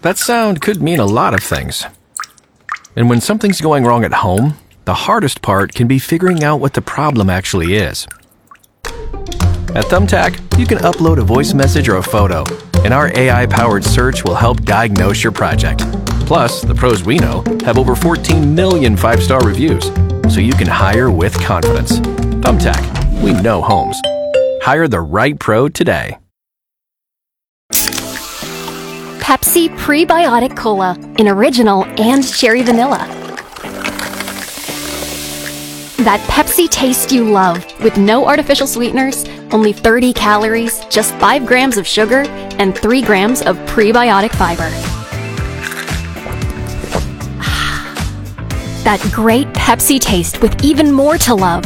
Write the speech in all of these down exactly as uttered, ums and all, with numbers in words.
That sound could mean a lot of things. And when something's going wrong at home, the hardest part can be figuring out what the problem actually is. At Thumbtack, you can upload a voice message or a photo, and our A I-powered search will help diagnose your project. Plus, the pros we know have over fourteen million five-star reviews, so you can hire with confidence. Thumbtack, we know homes. Hire the right pro today. Pepsi Prebiotic Cola in original and cherry vanilla. That Pepsi taste you love with no artificial sweeteners, only thirty calories, just five grams of sugar, and three grams of prebiotic fiber. That great Pepsi taste with even more to love.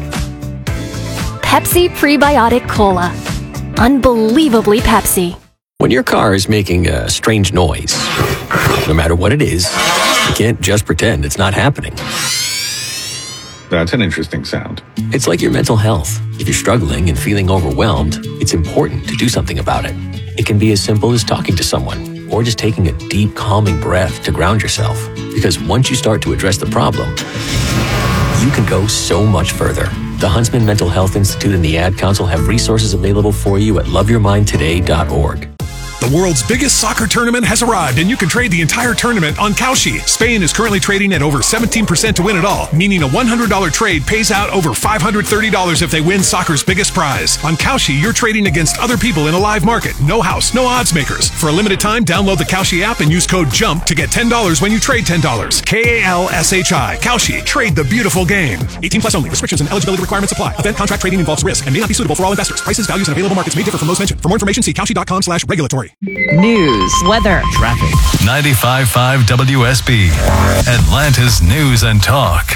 Pepsi Prebiotic Cola. Unbelievably Pepsi. When your car is making a strange noise, no matter what it is, you can't just pretend it's not happening. That's an interesting sound. It's like your mental health. If you're struggling and feeling overwhelmed, it's important to do something about it. It can be as simple as talking to someone or just taking a deep, calming breath to ground yourself. Because once you start to address the problem, you can go so much further. The Huntsman Mental Health Institute and the Ad Council have resources available for you at love your mind today dot org. The world's biggest soccer tournament has arrived, and you can trade the entire tournament on Kalshi. Spain is currently trading at over seventeen percent to win it all, meaning a one hundred dollars trade pays out over five hundred thirty dollars if they win soccer's biggest prize. On Kalshi, you're trading against other people in a live market. No house, no odds makers. For a limited time, download the Kalshi app and use code JUMP to get ten dollars when you trade ten dollars. K A L S H I. Kalshi. Trade the beautiful game. eighteen plus only. Restrictions and eligibility requirements apply. Event contract trading involves risk and may not be suitable for all investors. Prices, values, and available markets may differ from those mentioned. For more information, see kalshi.com slash regulatory. News, weather, traffic. ninety-five point five W S B, Atlanta's News and Talk.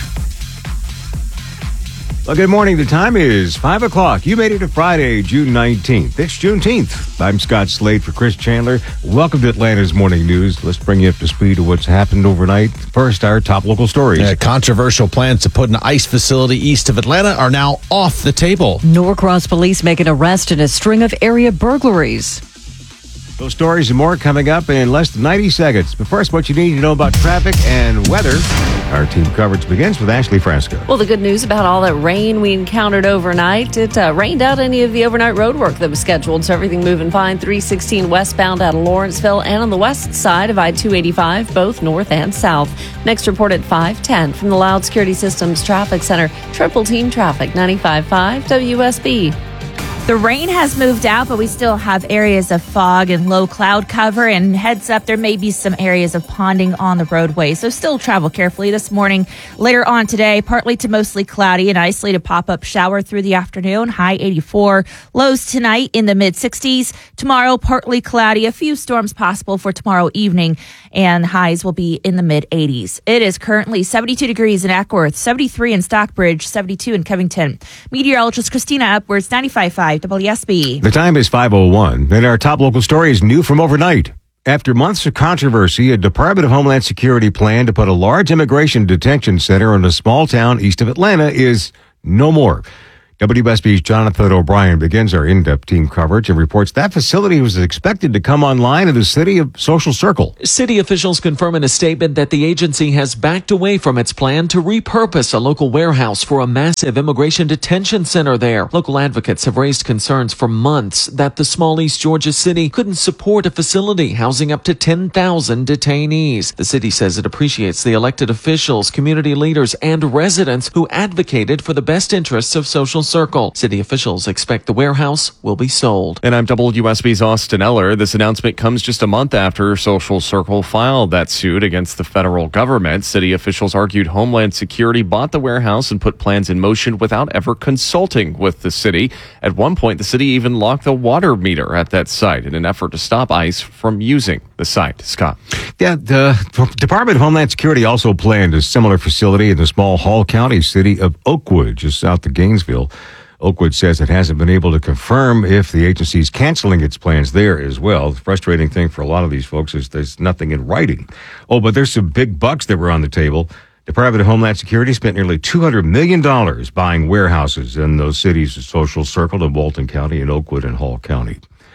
Well, good morning. The time is five o'clock. You made it to Friday, June nineteenth. It's Juneteenth. I'm Scott Slade for Chris Chandler. Welcome to Atlanta's Morning News. Let's bring you up to speed of what's happened overnight. First, our top local stories. Yeah, controversial plans to put an ICE facility east of Atlanta are now off the table. Norcross police make an arrest in a string of area burglaries. Those stories and more coming up in less than ninety seconds. But first, what you need to know about traffic and weather. Our team coverage begins with Ashley Frasco. Well, the good news about all that rain we encountered overnight, it uh, rained out any of the overnight road work that was scheduled, so everything moving fine. three sixteen westbound out of Lawrenceville and on the west side of I two eighty-five, both north and south. Next report at five ten from the Loud Security Systems Traffic Center. Triple Team Traffic, ninety-five point five W S B. The rain has moved out, but we still have areas of fog and low cloud cover. And heads up, there may be some areas of ponding on the roadway. So still travel carefully this morning. Later on today, partly to mostly cloudy, an isolated pop-up shower through the afternoon. High eighty-four. Lows tonight in the mid sixties. Tomorrow, partly cloudy. A few storms possible for tomorrow evening. And highs will be in the mid eighties. It is currently seventy-two degrees in Ackworth, seventy-three in Stockbridge, seventy-two in Covington. Meteorologist Christina Upwards, ninety-five point five W S B. The time is five oh one, and our top local story is new from overnight. After months of controversy, a Department of Homeland Security plan to put a large immigration detention center in a small town east of Atlanta is no more. W S B's Jonathan O'Brien begins our in-depth team coverage and reports that facility was expected to come online in the city of Social Circle. City officials confirm in a statement that the agency has backed away from its plan to repurpose a local warehouse for a massive immigration detention center there. Local advocates have raised concerns for months that the small East Georgia city couldn't support a facility housing up to ten thousand detainees. The city says it appreciates the elected officials, community leaders, and residents who advocated for the best interests of Social Circle. City officials expect the warehouse will be sold. And I'm W S B's Austin Eller. This announcement comes just a month after Social Circle filed that suit against the federal government. City officials argued Homeland Security bought the warehouse and put plans in motion without ever consulting with the city. At one point, the city even locked the water meter at that site in an effort to stop ICE from using the site. Scott. Yeah, the Department of Homeland Security also planned a similar facility in the small Hall County city of Oakwood, just south of Gainesville. Oakwood says it hasn't been able to confirm if the agency is canceling its plans there as well. The frustrating thing for a lot of these folks is there's nothing in writing. Oh, but there's some big bucks that were on the table. Department of Homeland Security spent nearly two hundred million dollars buying warehouses in those cities of Social Circle in Walton County and Oakwood and Hall County.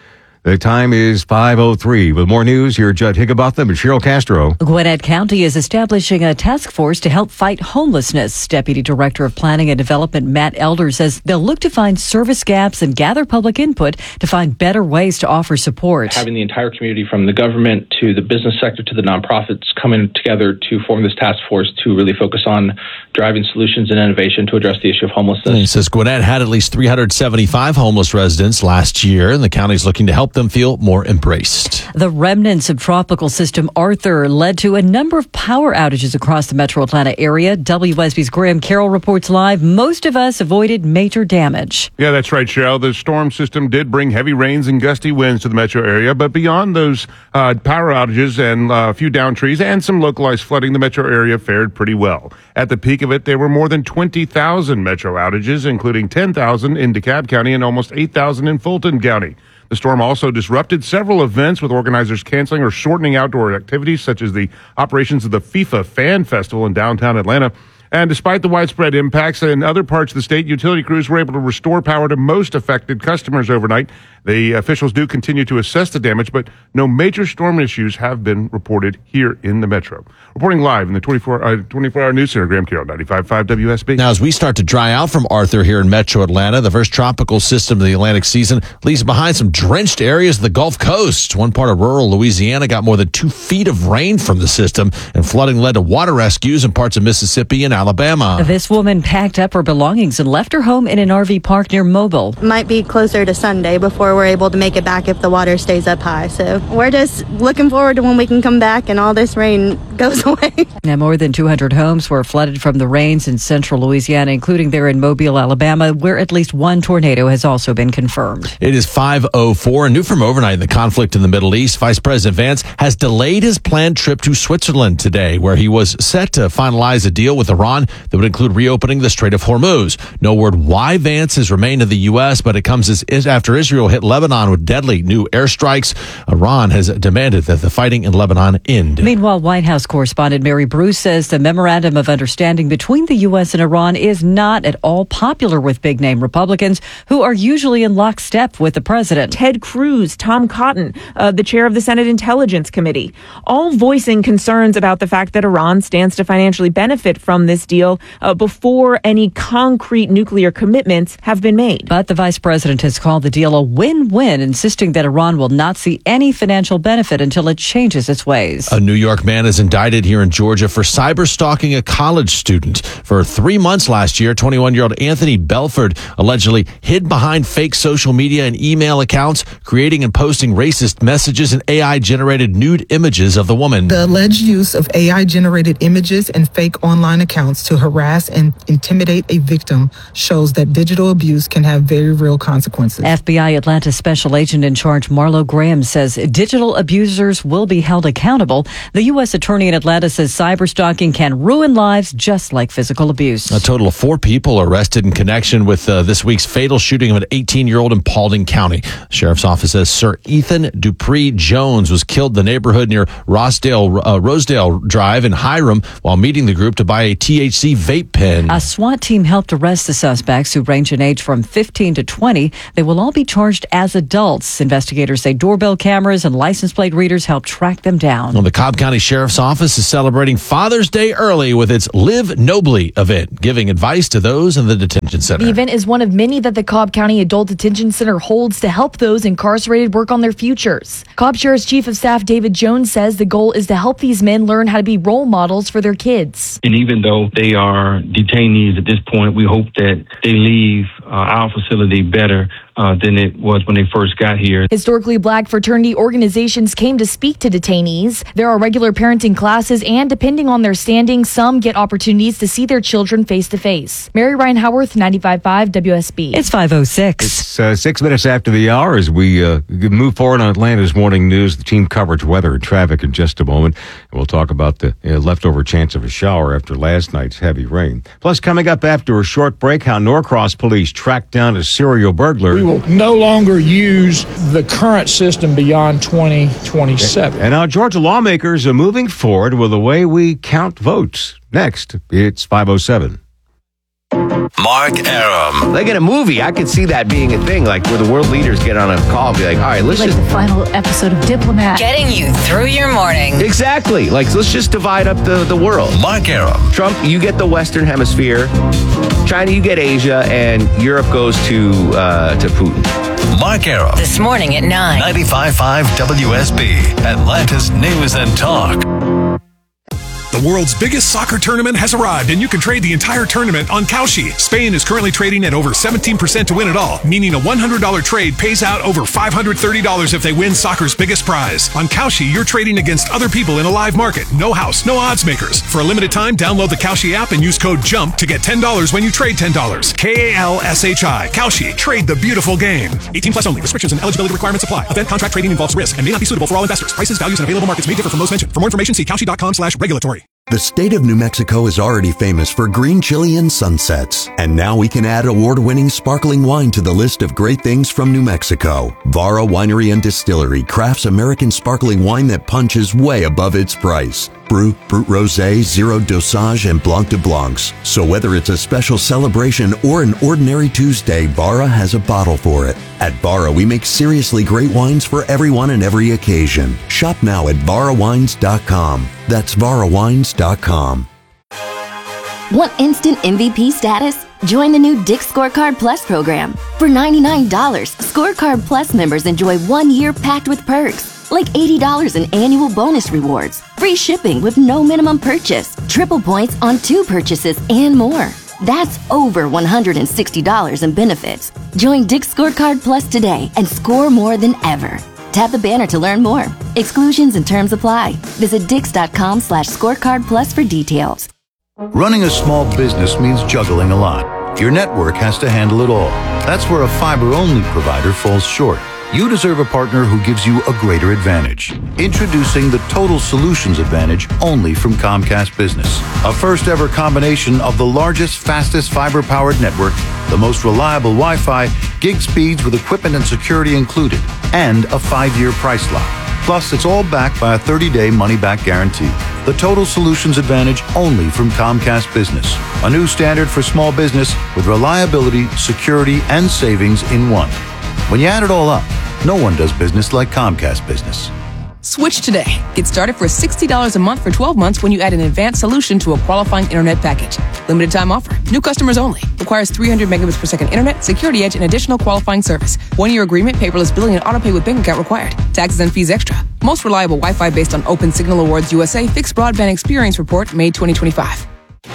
The time is five oh three. With more news, here Judd Higginbotham and Cheryl Castro. Gwinnett County is establishing a task force to help fight homelessness. Deputy Director of Planning and Development Matt Elder says they'll look to find service gaps and gather public input to find better ways to offer support. Having the entire community from the government to the business sector to the nonprofits coming together to form this task force to really focus on driving solutions and innovation to address the issue of homelessness. He says Gwinnett had at least three hundred seventy-five homeless residents last year, and the county's looking to help them feel more embraced. The remnants of Tropical System Arthur led to a number of power outages across the metro Atlanta area. W S B's Graham Carroll reports live. Most of us avoided major damage. Yeah, that's right, Cheryl. The storm system did bring heavy rains and gusty winds to the metro area, but beyond those uh, power outages and uh, a few downed trees and some localized flooding, the metro area fared pretty well. At the peak of it, there were more than twenty thousand metro outages, including ten thousand in DeKalb County and almost eight thousand in Fulton County. The storm also disrupted several events, with organizers canceling or shortening outdoor activities, such as the operations of the FIFA Fan Festival in downtown Atlanta. And despite the widespread impacts in other parts of the state, utility crews were able to restore power to most affected customers overnight. The officials do continue to assess the damage, but no major storm issues have been reported here in the metro. Reporting live in the twenty-four hour news center, Graham Carroll, ninety-five point five W S B. Now, as we start to dry out from Arthur here in metro Atlanta, the first tropical system of the Atlantic season leaves behind some drenched areas of the Gulf Coast. One part of rural Louisiana got more than two feet of rain from the system, and flooding led to water rescues in parts of Mississippi and Alabama. This woman packed up her belongings and left her home in an R V park near Mobile. Might be closer to Sunday before we're able to make it back if the water stays up high. So we're just looking forward to when we can come back and all this rain goes away. Now, more than two hundred homes were flooded from the rains in central Louisiana, including there in Mobile, Alabama, where at least one tornado has also been confirmed. It is five oh four. New from overnight, the conflict in the Middle East. Vice President Vance has delayed his planned trip to Switzerland today, where he was set to finalize a deal with Iran that would include reopening the Strait of Hormuz. No word why Vance has remained in the U S, but it comes as after Israel hit Lebanon with deadly new airstrikes. Iran has demanded that the fighting in Lebanon end. Meanwhile, White House correspondent Mary Bruce says the memorandum of understanding between the U S and Iran is not at all popular with big-name Republicans who are usually in lockstep with the president. Ted Cruz, Tom Cotton, uh, the chair of the Senate Intelligence Committee, all voicing concerns about the fact that Iran stands to financially benefit from this deal uh, before any concrete nuclear commitments have been made. But the vice president has called the deal a win-win, insisting that Iran will not see any financial benefit until it changes its ways. A New York man is indicted here in Georgia for cyber stalking a college student. For three months last year, twenty-one-year-old Anthony Belford allegedly hid behind fake social media and email accounts, creating and posting racist messages and A I-generated nude images of the woman. The alleged use of A I-generated images and fake online accounts to harass and intimidate a victim shows that digital abuse can have very real consequences. F B I Atlanta Special Agent in charge Marlo Graham says digital abusers will be held accountable. The U S Attorney in Atlanta says cyberstalking can ruin lives just like physical abuse. A total of four people arrested in connection with uh, this week's fatal shooting of an eighteen-year-old in Paulding County. The Sheriff's Office says Sir Ethan Dupree Jones was killed in the neighborhood near Rosedale, uh, Rosedale Drive in Hiram while meeting the group to buy a T H C vape pen. A SWAT team helped arrest the suspects, who range in age from fifteen to twenty. They will all be charged as adults. Investigators say doorbell cameras and license plate readers helped track them down. Well, the Cobb County Sheriff's Office is celebrating Father's Day early with its Live Nobly event, giving advice to those in the detention center. The event is one of many that the Cobb County Adult Detention Center holds to help those incarcerated work on their futures. Cobb Sheriff's Chief of Staff David Jones says the goal is to help these men learn how to be role models for their kids. And even though they are detainees at this point, we hope that they leave uh, our facility better Uh, than it was when they first got here. Historically Black fraternity organizations came to speak to detainees. There are regular parenting classes, and depending on their standing, some get opportunities to see their children face to face. Mary Ryan Howarth, ninety-five point five W S B. It's five oh six. It's uh, six minutes after the hour as we uh, move forward on Atlanta's morning news. The team coverage, weather, and traffic in just a moment. And we'll talk about the uh, leftover chance of a shower after last night's heavy rain. Plus, coming up after a short break, how Norcross police tracked down a serial burglar. We will no longer use the current system beyond twenty twenty-seven. And now Georgia lawmakers are moving forward with the way we count votes. Next, it's five oh seven. Mark Arum. Like in a movie, I could see that being a thing, like where the world leaders get on a call and be like, all right, let's like just... the final episode of Diplomat. Getting you through your morning. Exactly. Like, let's just divide up the, the world. Mark Arum. Trump, you get the Western Hemisphere. China, you get Asia. And Europe goes to, uh, to Putin. Mark Arum. This morning at nine. ninety-five point five W S B. Atlanta's News and Talk. The world's biggest soccer tournament has arrived, and you can trade the entire tournament on Kalshi. Spain is currently trading at over seventeen percent to win it all, meaning a one hundred dollars trade pays out over five hundred thirty dollars if they win soccer's biggest prize. On Kalshi, you're trading against other people in a live market. No house, no odds makers. For a limited time, download the Kalshi app and use code JUMP to get ten dollars when you trade ten dollars. K A L S H I. Kalshi. Trade the beautiful game. eighteen plus only. Restrictions and eligibility requirements apply. Event contract trading involves risk and may not be suitable for all investors. Prices, values, and available markets may differ from those mentioned. For more information, see Kalshi.com slash regulatory. The state of New Mexico is already famous for green chili and sunsets. And now we can add award-winning sparkling wine to the list of great things from New Mexico. Vara Winery and Distillery crafts American sparkling wine that punches way above its price. Brut, Brut Rosé, Zero Dosage, and Blanc de Blancs. So whether it's a special celebration or an ordinary Tuesday, Vara has a bottle for it. At Vara, we make seriously great wines for everyone and every occasion. Shop now at vara wines dot com. That's vara wines dot com. Want instant M V P status? Join the new Dick's Scorecard Plus program. For ninety-nine dollars, Scorecard Plus members enjoy one year packed with perks, like eighty dollars in annual bonus rewards, free shipping with no minimum purchase, triple points on two purchases, and more. That's over one hundred sixty dollars in benefits. Join Dick's Scorecard Plus today and score more than ever. Tap the banner to learn more. Exclusions and terms apply. Visit dix.com slash scorecard plus for details. Running a small business means juggling a lot. Your network has to handle it all. That's where a fiber-only provider falls short. You deserve a partner who gives you a greater advantage. Introducing the Total Solutions Advantage only from Comcast Business. A first-ever combination of the largest, fastest fiber-powered network, the most reliable Wi-Fi, gig speeds with equipment and security included, and a five-year price lock. Plus, it's all backed by a thirty-day money-back guarantee. The Total Solutions Advantage only from Comcast Business. A new standard for small business with reliability, security, and savings in one. When you add it all up, no one does business like Comcast Business. Switch today. Get started for sixty dollars a month for twelve months when you add an advanced solution to a qualifying internet package. Limited time offer. New customers only. Requires three hundred megabits per second internet, security edge, and additional qualifying service. One-year agreement, paperless billing, and autopay with bank account required. Taxes and fees extra. Most reliable Wi-Fi based on Open Signal Awards U S A Fixed Broadband Experience Report, May twenty twenty-five.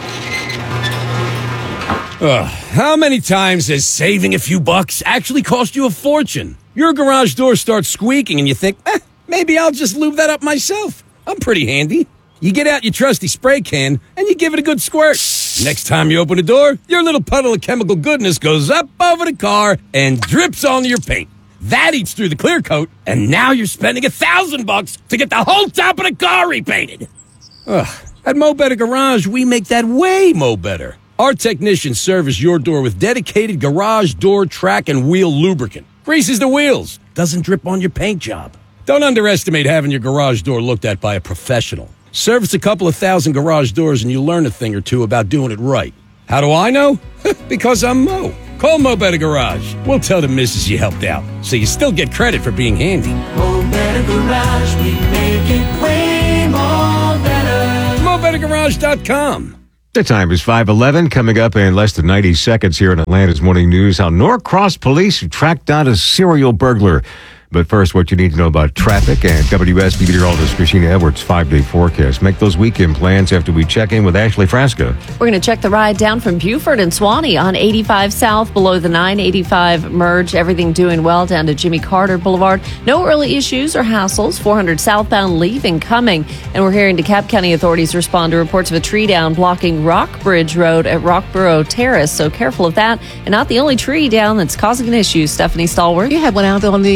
Ugh, how many times has saving a few bucks actually cost you a fortune? Your garage door starts squeaking and you think, eh, maybe I'll just lube that up myself. I'm pretty handy. You get out your trusty spray can and you give it a good squirt. Next time you open the door, your little puddle of chemical goodness goes up over the car and drips onto your paint. That eats through the clear coat, and now you're spending a thousand bucks to get the whole top of the car repainted. Ugh, at Mo Better Garage, we make that way mo better. Our technicians service your door with dedicated garage door track and wheel lubricant. Greases the wheels, doesn't drip on your paint job. Don't underestimate having your garage door looked at by a professional. Service a couple of thousand garage doors and you learn a thing or two about doing it right. How do I know? Because I'm Mo. Call Mo Better Garage. We'll tell the missus you helped out, so you still get credit for being handy. Mo Better Garage, we make it way more better. mo better garage dot com. The time is five eleven, coming up in less than ninety seconds here in Atlanta's Morning News. How Norcross police have tracked down a serial burglar. But first, what you need to know about traffic and W S B meteorologist Christina Edwards' five-day forecast. Make those weekend plans after we check in with Ashley Frasca. We're going to check the ride down from Buford and Swanee on eighty-five South below the nine eighty-five merge. Everything doing well down to Jimmy Carter Boulevard. No early issues or hassles. four hundred southbound leaving coming. And we're hearing DeKalb County authorities respond to reports of a tree down blocking Rockbridge Road at Rockborough Terrace. So careful of that. And not the only tree down that's causing an issue. Stephanie Stallworth. You had one out on the other side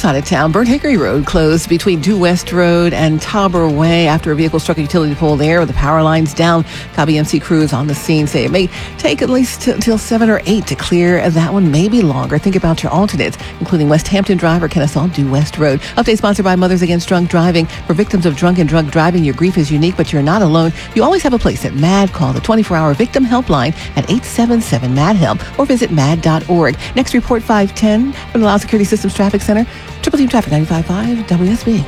side of town, Burnt Hickory Road closed between Due West Road and Tauber Way after a vehicle struck a utility pole there with the power lines down. Cobby M C crews on the scene say it may take at least t- till seven or eight to clear that one, maybe longer. Think about your alternates, including West Hampton Drive or Kennesaw Due West Road. Update sponsored by Mothers Against Drunk Driving. For victims of drunk and drug driving, your grief is unique, but you're not alone. You always have a place at MAD. Call the twenty-four hour victim helpline at eight seven seven M A D HELP or visit mad dot org. Next report five ten from the Loud Security Systems Traffic Center. Triple Team Traffic ninety-five point five W S B.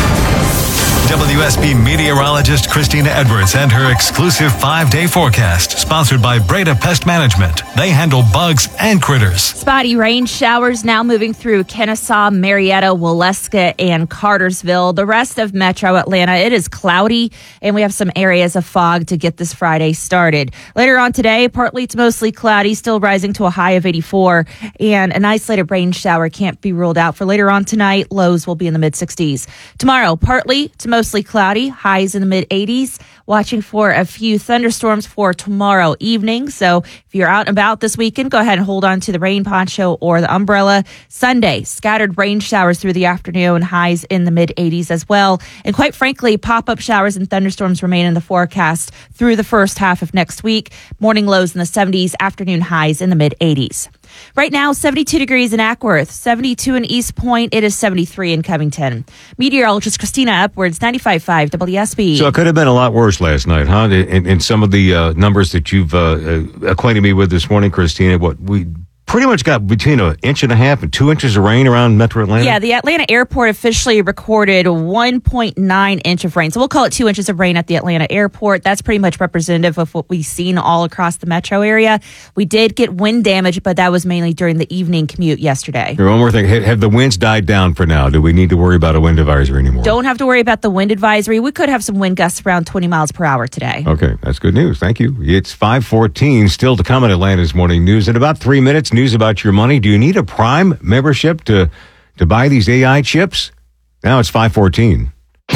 W S B meteorologist Christina Edwards and her exclusive five-day forecast, sponsored by Breda Pest Management. They handle bugs and critters. Spotty rain showers now moving through Kennesaw, Marietta, Waleska, and Cartersville. The rest of metro Atlanta, it is cloudy, and we have some areas of fog to get this Friday started. Later on today, partly to mostly cloudy, still rising to a high of eighty-four, and an isolated rain shower can't be ruled out for later on tonight. Lows will be in the mid-sixties. Tomorrow, partly to mostly Mostly cloudy, highs in the mid-eighties. Watching for a few thunderstorms for tomorrow evening. So if you're out and about this weekend, go ahead and hold on to the rain poncho or the umbrella. Sunday, scattered rain showers through the afternoon, highs in the mid-eighties as well. And quite frankly, pop-up showers and thunderstorms remain in the forecast through the first half of next week. Morning lows in the seventies, afternoon highs in the mid-eighties. Right now, seventy-two degrees in Ackworth, seventy-two in East Point. It is seventy-three in Covington. Meteorologist Christina Upwards, ninety-five point five W S B. So it could have been a lot worse last night, huh? In, in some of the uh, numbers that you've uh, uh, acquainted me with this morning, Christina, what we pretty much got between an inch and a half and two inches of rain around Metro Atlanta. Yeah, the Atlanta airport officially recorded one point nine inch of rain. So we'll call it two inches of rain at the Atlanta airport. That's pretty much representative of what we've seen all across the metro area. We did get wind damage, but that was mainly during the evening commute yesterday. Here, one more thing. Have, have the winds died down for now? Do we need to worry about a wind advisory anymore? Don't have to worry about the wind advisory. We could have some wind gusts around twenty miles per hour today. Okay, that's good news. Thank you. It's five fourteen. Still to come in Atlanta's Morning News. In about three minutes, news about your money. Do you need a Prime membership to, to buy these A I chips? Now it's five fourteen.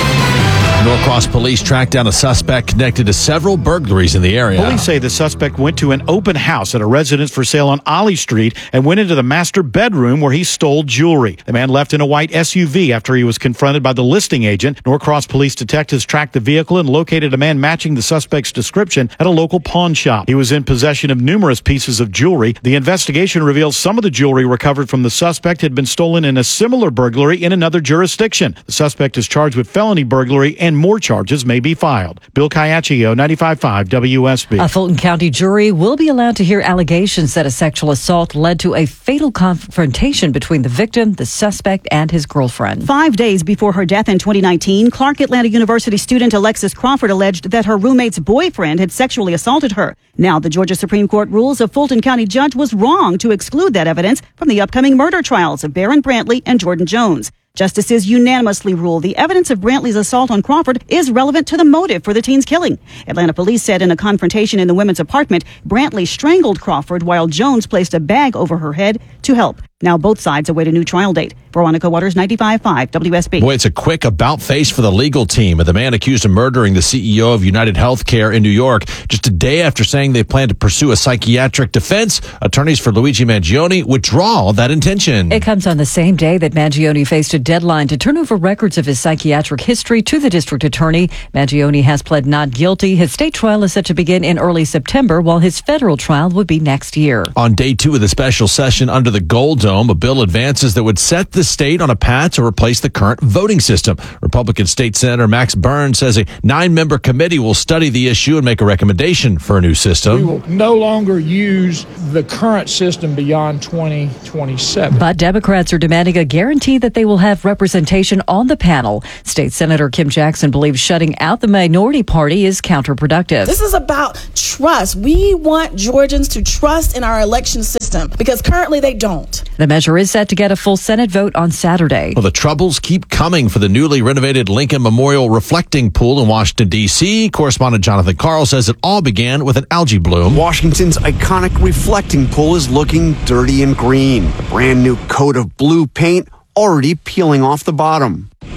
Norcross police tracked down a suspect connected to several burglaries in the area. Police say the suspect went to an open house at a residence for sale on Ollie Street and went into the master bedroom where he stole jewelry. The man left in a white S U V after he was confronted by the listing agent. Norcross police detectives tracked the vehicle and located a man matching the suspect's description at a local pawn shop. He was in possession of numerous pieces of jewelry. The investigation reveals some of the jewelry recovered from the suspect had been stolen in a similar burglary in another jurisdiction. The suspect is charged with felony burglary and more charges may be filed. Bill Caiaccio, ninety-five point five W S B. A Fulton County jury will be allowed to hear allegations that a sexual assault led to a fatal confrontation between the victim, the suspect, and his girlfriend. Five days before her death in twenty nineteen, Clark Atlanta University student Alexis Crawford alleged that her roommate's boyfriend had sexually assaulted her. Now, the Georgia Supreme Court rules a Fulton County judge was wrong to exclude that evidence from the upcoming murder trials of Barron Brantley and Jordan Jones. Justices unanimously ruled the evidence of Brantley's assault on Crawford is relevant to the motive for the teen's killing. Atlanta police said in a confrontation in the women's apartment, Brantley strangled Crawford while Jones placed a bag over her head to help. Now both sides await a new trial date. Veronica Waters, ninety-five point five W S B. Boy, it's a quick about face for the legal team of the man accused of murdering the C E O of United Healthcare in New York. Just a day after saying they plan to pursue a psychiatric defense, attorneys for Luigi Mangione withdraw that intention. It comes on the same day that Mangione faced a deadline to turn over records of his psychiatric history to the district attorney. Mangione has pled not guilty. His state trial is set to begin in early September, while his federal trial would be next year. On day two of the special session under the Gold Dome, a bill advances that would set the state on a path to replace the current voting system. Republican State Senator Max Burns says a nine-member committee will study the issue and make a recommendation for a new system. We will no longer use the current system beyond twenty twenty-seven. But Democrats are demanding a guarantee that they will have representation on the panel. State Senator Kim Jackson believes shutting out the minority party is counterproductive. This is about trust. We want Georgians to trust in our election system because currently they don't. The measure is set to get a full Senate vote on Saturday. Well, the troubles keep coming for the newly renovated Lincoln Memorial Reflecting Pool in Washington, D C Correspondent Jonathan Carl says it all began with an algae bloom. Washington's iconic reflecting pool is looking dirty and green. The brand new coat of blue paint already peeling off the bottom.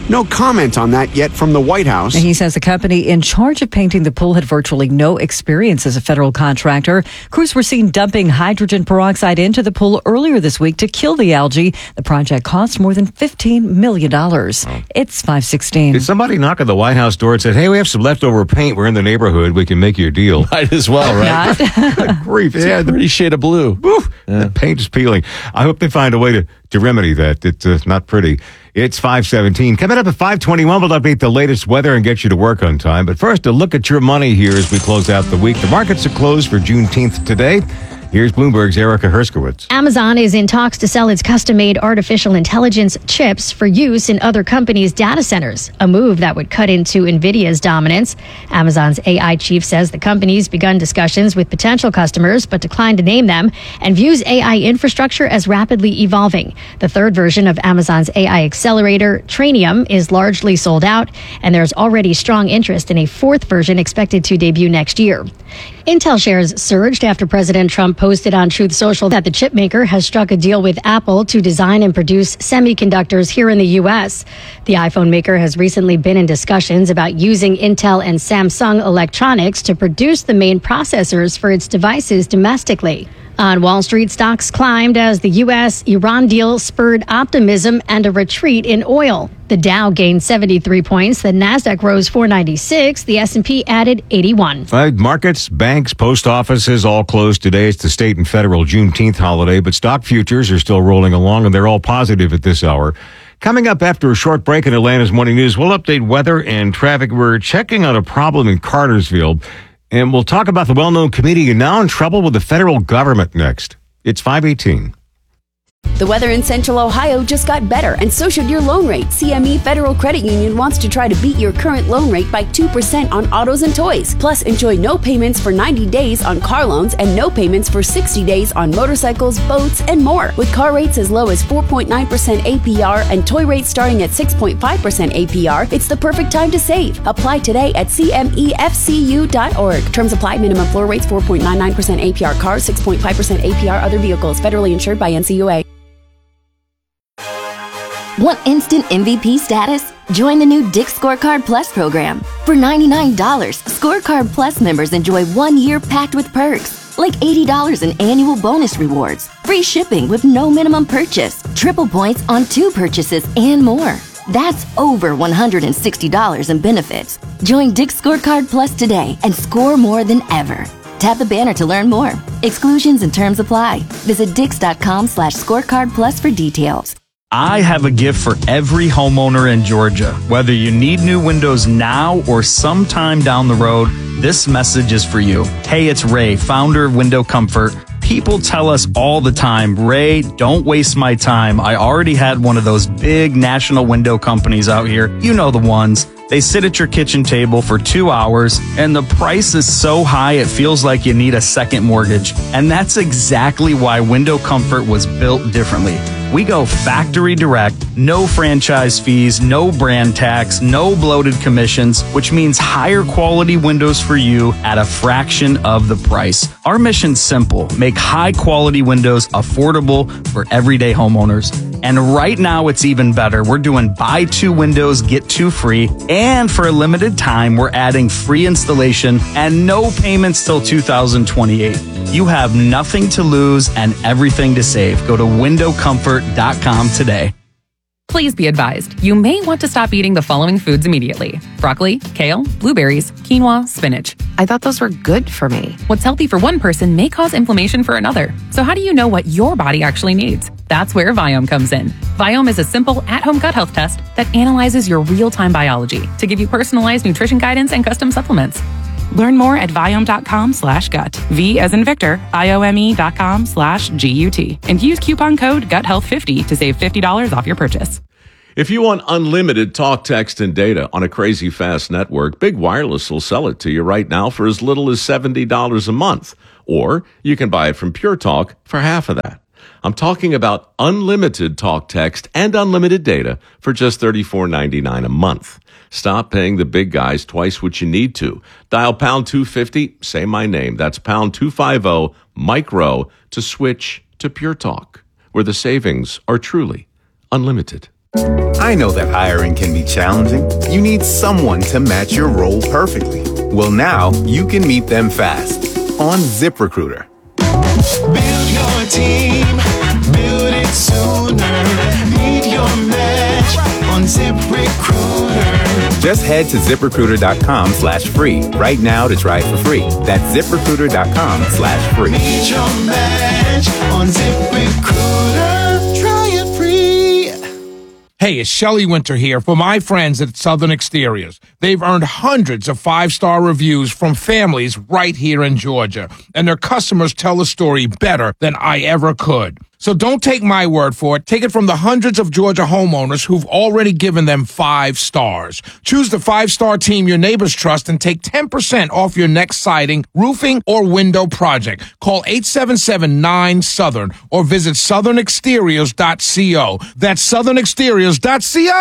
No comment on that yet from the White House. And he says the company in charge of painting the pool had virtually no experience as a federal contractor. Crews were seen dumping hydrogen peroxide into the pool earlier this week to kill the algae. The project cost more than fifteen million dollars. Oh. It's five sixteen. Did somebody knock on the White House door and said, hey, we have some leftover paint. We're in the neighborhood. We can make you a deal. Might as well, right? Good grief. Yeah, the pretty shade of blue. Yeah. The paint is peeling. I hope they find a way to, to remedy that. It's uh, not pretty. It's five seventeen. Coming up at five twenty-one, we'll update the latest weather and get you to work on time. But first, a look at your money here as we close out the week. The markets are closed for Juneteenth today. Here's Bloomberg's Erica Herskowitz. Amazon is in talks to sell its custom-made artificial intelligence chips for use in other companies' data centers, a move that would cut into NVIDIA's dominance. Amazon's A I chief says the company's begun discussions with potential customers, but declined to name them, and views A I infrastructure as rapidly evolving. The third version of Amazon's A I accelerator, Trainium, is largely sold out, and there's already strong interest in a fourth version expected to debut next year. Intel shares surged after President Trump posted on Truth Social that the chip maker has struck a deal with Apple to design and produce semiconductors here in the U S. The iPhone maker has recently been in discussions about using Intel and Samsung electronics to produce the main processors for its devices domestically. On Wall Street, stocks climbed as the U S Iran deal spurred optimism and a retreat in oil. The Dow gained seventy-three points, the Nasdaq rose four ninety-six, the S and P added eighty-one. Right, markets, banks, post offices all closed today. It's the state and federal Juneteenth holiday, but stock futures are still rolling along, and they're all positive at this hour. Coming up after a short break in Atlanta's Morning News, we'll update weather and traffic. We're checking on a problem in Cartersville. And we'll talk about the well-known comedian now in trouble with the federal government next. It's five eighteen. The weather in Central Ohio just got better, and so should your loan rate. C M E Federal Credit Union wants to try to beat your current loan rate by two percent on autos and toys. Plus, enjoy no payments for ninety days on car loans and no payments for sixty days on motorcycles, boats, and more. With car rates as low as four point nine percent A P R and toy rates starting at six point five percent A P R, it's the perfect time to save. Apply today at C M E F C U dot org. Terms apply. Minimum floor rates four point nine nine percent A P R cars, six point five percent A P R other vehicles. Federally insured by N C U A. Want instant M V P status? Join the new Dick's Scorecard Plus program. For ninety-nine dollars, Scorecard Plus members enjoy one year packed with perks, like eighty dollars in annual bonus rewards, free shipping with no minimum purchase, triple points on two purchases, and more. That's over one hundred sixty dollars in benefits. Join Dick's Scorecard Plus today and score more than ever. Tap the banner to learn more. Exclusions and terms apply. Visit dix.com slash scorecard plus for details. I have a gift for every homeowner in Georgia. Whether you need new windows now or sometime down the road, this message is for you. Hey, it's Ray, founder of Window Comfort. People tell us all the time, Ray, don't waste my time. I already had one of those big national window companies out here. You know the ones. They sit at your kitchen table for two hours, and the price is so high it feels like you need a second mortgage. And that's exactly why Window Comfort was built differently. We go factory direct, no franchise fees, no brand tax, no bloated commissions, which means higher quality windows for you at a fraction of the price. Our mission's simple: make high quality windows affordable for everyday homeowners. And right now it's even better. We're doing buy two windows, get two free. And for a limited time, we're adding free installation and no payments till two thousand twenty-eight. You have nothing to lose and everything to save. Go to window comfort dot com today. Please be advised, you may want to stop eating the following foods immediately: broccoli, kale, blueberries, quinoa, spinach. I thought those were good for me. What's healthy for one person may cause inflammation for another. So how do you know what your body actually needs? That's where Viome comes in. Viome is a simple at-home gut health test that analyzes your real-time biology to give you personalized nutrition guidance and custom supplements. Learn more at Viome.com slash gut. V as in Victor, I-O-M-E dot com slash G-U-T. And use coupon code gut health fifty to save fifty dollars off your purchase. If you want unlimited talk, text, and data on a crazy fast network, Big Wireless will sell it to you right now for as little as seventy dollars a month. Or you can buy it from Pure Talk for half of that. I'm talking about unlimited talk, text, and unlimited data for just thirty-four ninety-nine a month. Stop paying the big guys twice what you need to. Dial pound two fifty, say my name. That's pound two fifty, micro, to switch to Pure Talk, where the savings are truly unlimited. I know that hiring can be challenging. You need someone to match your role perfectly. Well, now you can meet them fast on ZipRecruiter. Build your team, build it sooner. Meet your match on ZipRecruiter. Just head to ZipRecruiter.com slash free right now to try it for free. That's ZipRecruiter.com slash free. Meet your match on ZipRecruiter. Try it free. Hey, it's Shelley Winter here for my friends at Southern Exteriors. They've earned hundreds of five-star reviews from families right here in Georgia, and their customers tell the story better than I ever could. So don't take my word for it. Take it from the hundreds of Georgia homeowners who've already given them five stars. Choose the five-star team your neighbors trust and take ten percent off your next siding, roofing, or window project. Call eight seven seven nine Southern or visit southern exteriors dot co. That's southern exteriors dot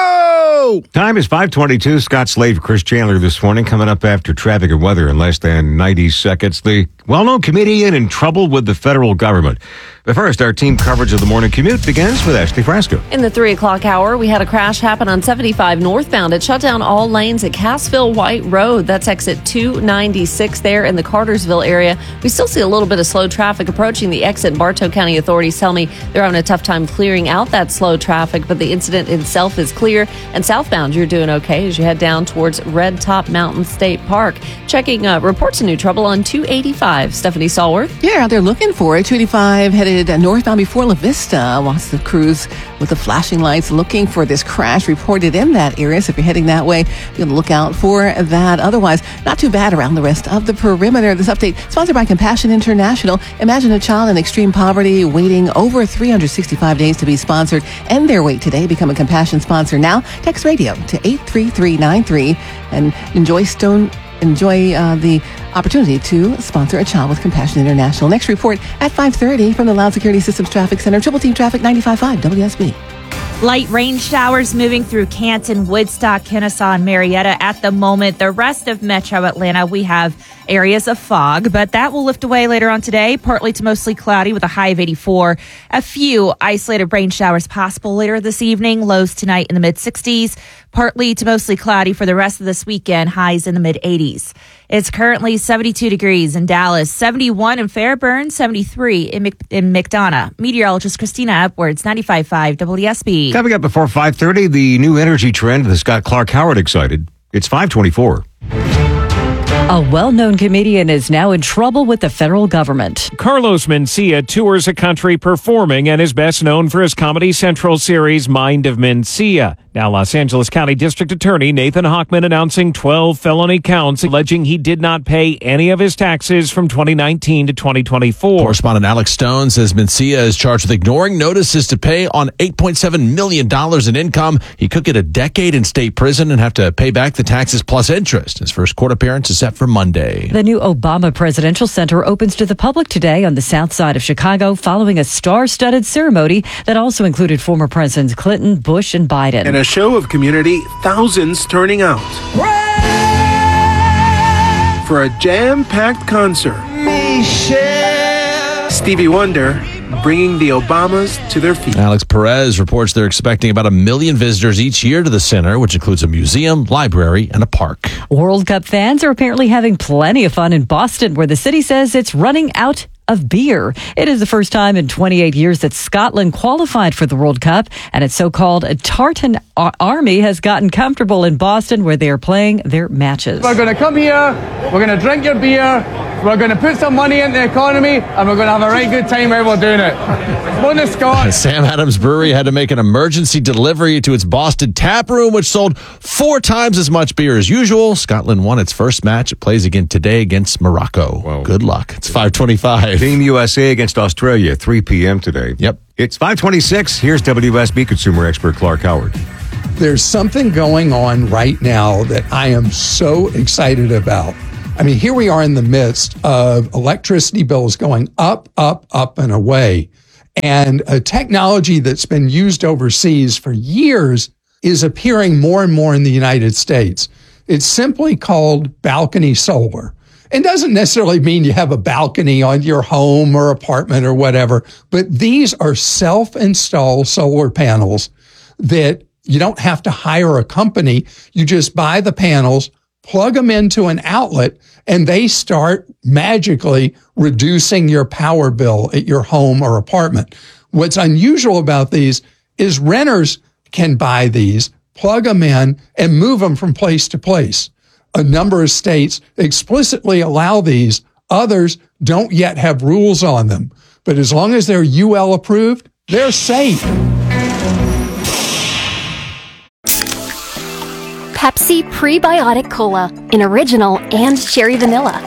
co. Time is five twenty-two. Scott Slade, Chris Chandler this morning. Coming up after traffic and weather in less than ninety seconds. The well-known comedian in trouble with the federal government. But first, our team coverage of the morning commute begins with Ashley Frasco. In the three o'clock hour, we had a crash happen on seventy-five northbound. It shut down all lanes at Cassville White Road. That's exit two ninety-six there in the Cartersville area. We still see a little bit of slow traffic approaching the exit. Bartow County authorities tell me they're having a tough time clearing out that slow traffic, but the incident itself is clear. And southbound, you're doing okay as you head down towards Red Top Mountain State Park. Checking uh, reports of new trouble on two eighty-five. Stephanie Stallworth. Yeah, out there looking for it. two eighty-five headed northbound before La Vista. Lots of crews with the flashing lights looking for this crash reported in that area. So if you're heading that way, be on the lookout for that. Otherwise, not too bad around the rest of the perimeter. This update sponsored by Compassion International. Imagine a child in extreme poverty waiting over three hundred sixty-five days to be sponsored. End their wait today. Become a Compassion sponsor now. Text radio to eight three three nine three and enjoy Stone. Enjoy uh, the opportunity to sponsor a child with Compassion International. Next report at five thirty from the Loud Security Systems Traffic Center. Triple Team Traffic ninety-five point five W S B. Light rain showers moving through Canton, Woodstock, Kennesaw, and Marietta at the moment. The rest of Metro Atlanta, we have areas of fog, but that will lift away later on today. Partly to mostly cloudy with a high of eighty-four. A few isolated rain showers possible later this evening. Lows tonight in the mid sixties. Partly to mostly cloudy for the rest of this weekend. Highs in the mid eighties. It's currently seventy-two degrees in Dallas, seventy-one in Fairburn, seventy-three in, Mc- in McDonough. Meteorologist Christina Edwards, ninety-five point five W S B. Coming up before five thirty, the new energy trend that's got Clark Howard excited. It's five twenty-four. A well-known comedian is now in trouble with the federal government. Carlos Mencia tours the country performing and is best known for his Comedy Central series Mind of Mencia. Now, Los Angeles County District Attorney Nathan Hochman announcing twelve felony counts alleging he did not pay any of his taxes from twenty nineteen to twenty twenty-four. Correspondent Alex Stone says Mencia is charged with ignoring notices to pay on eight point seven million dollars in income. He could get a decade in state prison and have to pay back the taxes plus interest. His first court appearance is set for Monday. The new Obama Presidential Center opens to the public today on the south side of Chicago following a star-studded ceremony that also included former Presidents Clinton, Bush, and Biden. And a show of community, thousands turning out for a jam-packed concert. Michelle. Stevie Wonder bringing the Obamas to their feet. Alex Perez reports they're expecting about a million visitors each year to the center, which includes a museum, library, and a park. World Cup fans are apparently having plenty of fun in Boston, where the city says it's running out of beer. It is the first time in twenty-eight years that Scotland qualified for the World Cup, and its so-called Tartan Army has gotten comfortable in Boston, where they are playing their matches. We're going to come here, we're going to drink your beer, we're going to put some money into the economy, and we're going to have a right good time while we're doing it. Bonus Scott. Sam Adams Brewery had to make an emergency delivery to its Boston tap room, which sold four times as much beer as usual. Scotland won its first match. It plays again today against Morocco. Whoa. Good luck. It's five twenty-five. Team U S A against Australia, three p.m. today. Yep. It's five twenty-six. Here's W S B consumer expert Clark Howard. There's something going on right now that I am so excited about. I mean, here we are in the midst of electricity bills going up, up, up, and away. And a technology that's been used overseas for years is appearing more and more in the United States. It's simply called balcony solar. It doesn't necessarily mean you have a balcony on your home or apartment or whatever, but these are self-installed solar panels that You don't have to hire a company. You just buy the panels, plug them into an outlet, and they start magically reducing your power bill at your home or apartment. What's unusual about these is renters can buy these, plug them in, and move them from place to place. A number of states explicitly allow these. Others don't yet have rules on them. But as long as they're U L approved, they're safe. Pepsi Prebiotic Cola in original and cherry vanilla.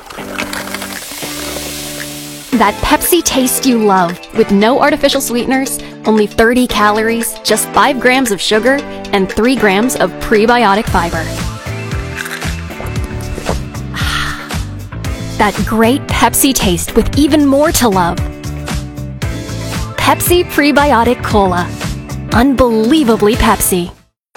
That Pepsi taste you love with no artificial sweeteners, only thirty calories, just five grams of sugar, and three grams of prebiotic fiber. That great Pepsi taste with even more to love. Pepsi Prebiotic Cola. Unbelievably Pepsi.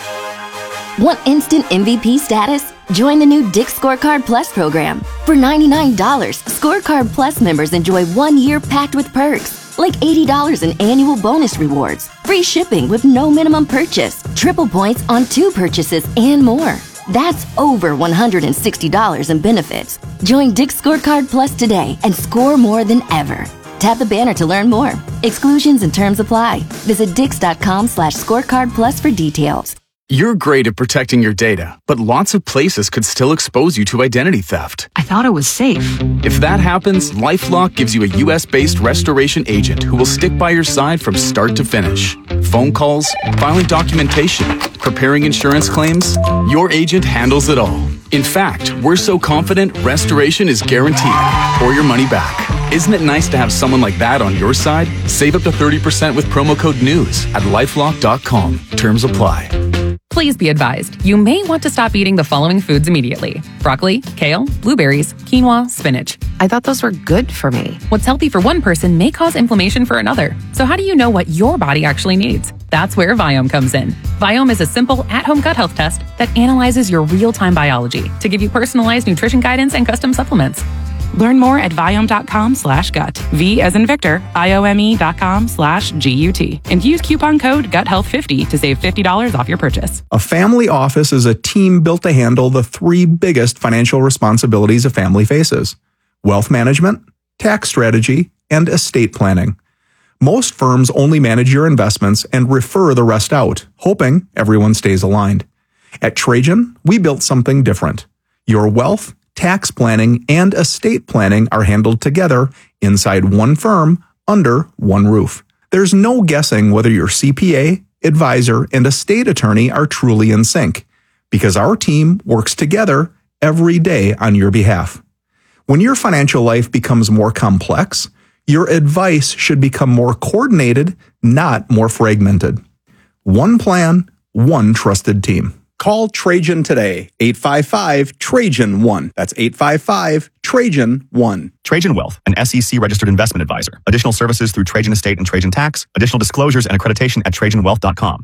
Want instant M V P status? Join the new Dick's Scorecard Plus program. For ninety-nine dollars, Scorecard Plus members enjoy one year packed with perks, like eighty dollars in annual bonus rewards, free shipping with no minimum purchase, triple points on two purchases, and more. That's over one hundred sixty dollars in benefits. Join Dick's Scorecard Plus today and score more than ever. Tap the banner to learn more. Exclusions and terms apply. Visit dix.com slash scorecard plus for details. You're great at protecting your data, but lots of places could still expose you to identity theft. I thought it was safe. If that happens, LifeLock gives you a U S-based restoration agent who will stick by your side from start to finish. Phone calls, filing documentation, preparing insurance claims, your agent handles it all. In fact, we're so confident restoration is guaranteed or your money back. Isn't it nice to have someone like that on your side? Save up to thirty percent with promo code NEWS at lifelock dot com. Terms apply. Please be advised, you may want to stop eating the following foods immediately. Broccoli, kale, blueberries, quinoa, spinach. I thought those were good for me. What's healthy for one person may cause inflammation for another. So how do you know what your body actually needs? That's where Viome comes in. Viome is a simple at-home gut health test that analyzes your real-time biology to give you personalized nutrition guidance and custom supplements. Learn more at Viome.com slash gut. V as in Victor, I-O-M-E dot com slash G-U-T. And use coupon code gut health fifty to save fifty dollars off your purchase. A family office is a team built to handle the three biggest financial responsibilities a family faces: wealth management, tax strategy, and estate planning. Most firms only manage your investments and refer the rest out, hoping everyone stays aligned. At Trajan, we built something different. Your wealth, tax planning, and estate planning are handled together inside one firm under one roof. There's no guessing whether your C P A, advisor, and estate attorney are truly in sync, because our team works together every day on your behalf. When your financial life becomes more complex, your advice should become more coordinated, not more fragmented. One plan, one trusted team. Call Trajan today, eight five five, Trajan one. That's eight five five, Trajan one. Trajan Wealth, an S E C-registered investment advisor. Additional services through Trajan Estate and Trajan Tax. Additional disclosures and accreditation at trajan wealth dot com.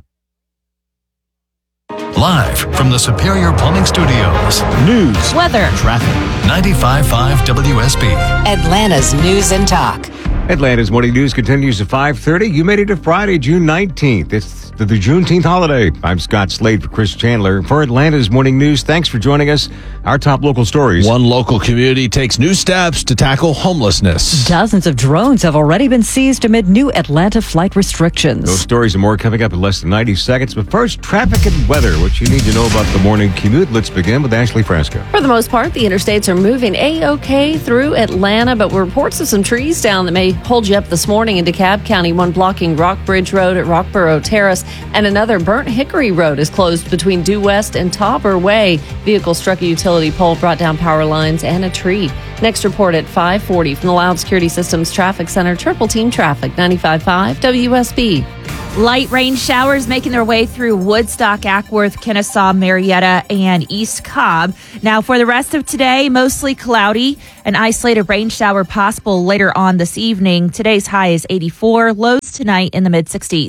Live from the Superior Plumbing Studios. News, weather, traffic. ninety-five point five W S B. Atlanta's News and Talk. Atlanta's morning news continues at five thirty. You made it to Friday, June nineteenth. It's the, the Juneteenth holiday. I'm Scott Slade for Chris Chandler. For Atlanta's morning news, thanks for joining us. Our top local stories. One local community takes new steps to tackle homelessness. Dozens of drones have already been seized amid new Atlanta flight restrictions. Those stories and more coming up in less than ninety seconds. But first, traffic and weather. What you need to know about the morning commute. Let's begin with Ashley Frasco. For the most part, the interstates are moving A-OK through Atlanta, but reports of some trees down that may hold you up this morning in DeKalb County. One blocking Rockbridge Road at Rockborough Terrace, and another Burnt Hickory Road is closed between Due West and Tauber Way. Vehicle struck a utility pole, brought down power lines and a tree. Next report at five forty from the Loud Security Systems Traffic Center. Triple Team Traffic, ninety-five point five W S B. Light rain showers making their way through Woodstock, Ackworth, Kennesaw, Marietta, and East Cobb. Now, for the rest of today, mostly cloudy. An isolated rain shower possible later on this evening. Today's high is eighty-four. Lows tonight in the mid-sixties.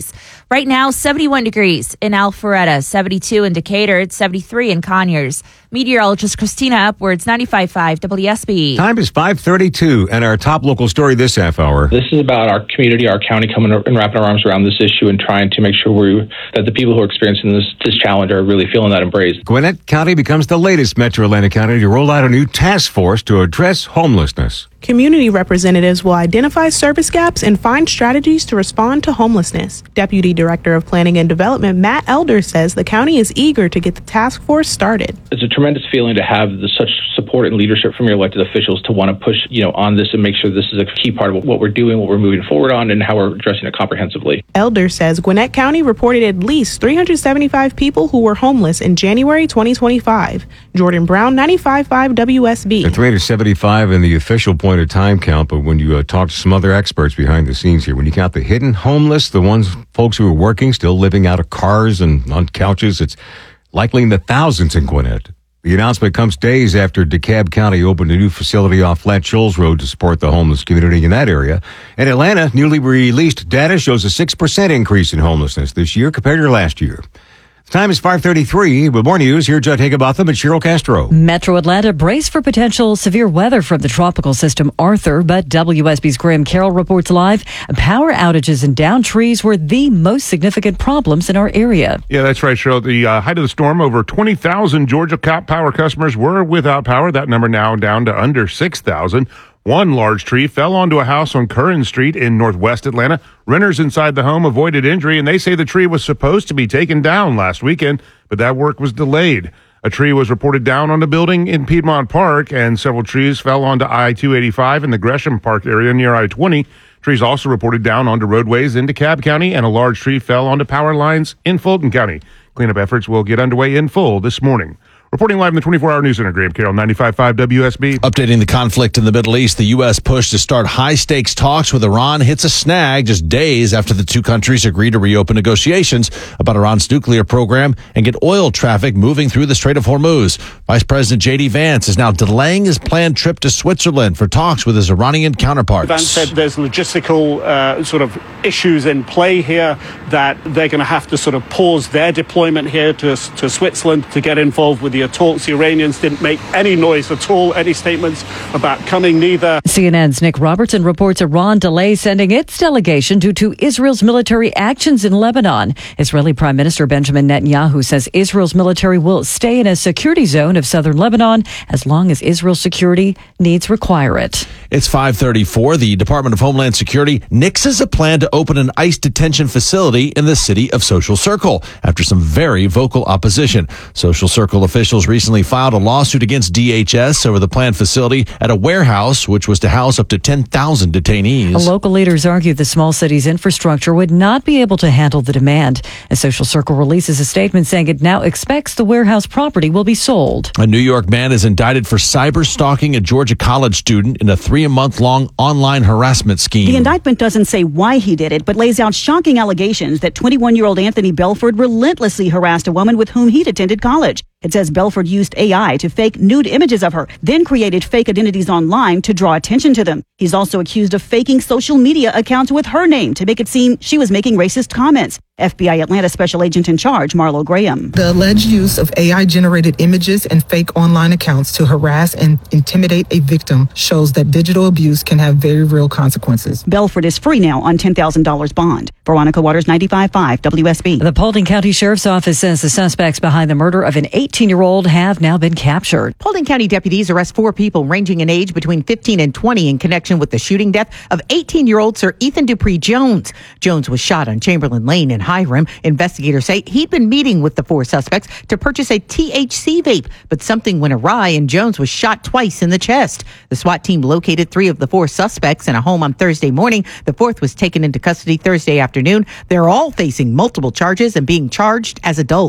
Right now, seventy-one degrees in Alpharetta, seventy-two in Decatur, it's seventy-three in Conyers. Meteorologist Christina Upwards, ninety-five point five W S B. Time is five thirty-two, and our top local story this half hour. This is about our community, our county coming and wrapping our arms around this issue and trying to make sure we that the people who are experiencing this, this challenge are really feeling that embrace. Gwinnett County becomes the latest Metro Atlanta County to roll out a new task force to address homelessness. Community representatives will identify service gaps and find strategies to respond to homelessness. Deputy Director of Planning and Development Matt Elder says the county is eager to get the task force started. It's a tremendous feeling to have the, such support and leadership from your elected officials to want to push, you know, on this and make sure this is a key part of what we're doing, what we're moving forward on, and how we're addressing it comprehensively. Elder says Gwinnett County reported at least three hundred seventy-five people who were homeless in January twenty twenty-five. Jordan Brown, ninety-five point five W S B. The three hundred seventy-five in the official point of time count, but when you uh, talk to some other experts behind the scenes here, when you count the hidden homeless, the ones folks who are working, still living out of cars and on couches, it's likely in the thousands in Gwinnett. The announcement comes days after DeKalb County opened a new facility off Flat Shoals Road to support the homeless community in that area. And Atlanta, newly released data shows a six percent increase in homelessness this year compared to last year. The time is five thirty-three. With more news, here's Judd Higginbotham and Cheryl Castro. Metro Atlanta brace for potential severe weather from the tropical system Arthur, but W S B's Graham Carroll reports live power outages and downed trees were the most significant problems in our area. Yeah, that's right, Cheryl. The uh, height of the storm, over twenty thousand Georgia Power customers were without power. That number now down to under six thousand. One large tree fell onto a house on Curran Street in northwest Atlanta. Renters inside the home avoided injury, and they say the tree was supposed to be taken down last weekend, but that work was delayed. A tree was reported down on a building in Piedmont Park, and several trees fell onto I two eighty-five in the Gresham Park area near I twenty. Trees also reported down onto roadways in DeKalb County, and a large tree fell onto power lines in Fulton County. Cleanup efforts will get underway in full this morning. Reporting live in the twenty-four hour News Center, Graham Carroll, ninety-five point five W S B. Updating the conflict in the Middle East, the U S push to start high-stakes talks with Iran hits a snag just days after the two countries agreed to reopen negotiations about Iran's nuclear program and get oil traffic moving through the Strait of Hormuz. Vice President J D. Vance is now delaying his planned trip to Switzerland for talks with his Iranian counterparts. Vance said there's logistical uh, sort of issues in play here, that they're going to have to sort of pause their deployment here to, to Switzerland to get involved with the talks. The Iranians didn't make any noise at all, any statements about coming, neither. C N N's Nick Robertson reports Iran delays sending its delegation due to Israel's military actions in Lebanon. Israeli Prime Minister Benjamin Netanyahu says Israel's military will stay in a security zone of southern Lebanon as long as Israel's security needs require it. It's five thirty-four. The Department of Homeland Security nixes a plan to open an ICE detention facility in the city of Social Circle after some very vocal opposition. Social Circle officials recently filed a lawsuit against D H S over the planned facility at a warehouse, which was to house up to ten thousand detainees. Local leaders argued the small city's infrastructure would not be able to handle the demand. A Social Circle releases a statement saying it now expects the warehouse property will be sold. A New York man is indicted for cyber stalking a Georgia college student in a three-month-long online harassment scheme. The indictment doesn't say why he did it, but lays out shocking allegations that twenty-one-year-old Anthony Belford relentlessly harassed a woman with whom he'd attended college. It says Belford used A I to fake nude images of her, then created fake identities online to draw attention to them. He's also accused of faking social media accounts with her name to make it seem she was making racist comments. F B I Atlanta Special Agent in Charge, Marlo Graham. The alleged use of A I-generated images and fake online accounts to harass and intimidate a victim shows that digital abuse can have very real consequences. Belford is free now on ten thousand dollars bond. Veronica Waters, ninety-five point five W S B. The Paulding County Sheriff's Office says the suspects behind the murder of an eighteen-year-old have now been captured. Paulding County deputies arrest four people ranging in age between fifteen and twenty in connection with the shooting death of eighteen-year-old Sir Ethan Dupree Jones. Jones was shot on Chamberlain Lane in Hiram. Investigators say he'd been meeting with the four suspects to purchase a T H C vape, but something went awry and Jones was shot twice in the chest. The SWAT team located three of the four suspects in a home on Thursday morning. The fourth was taken into custody Thursday afternoon. They're all facing multiple charges and being charged as adults.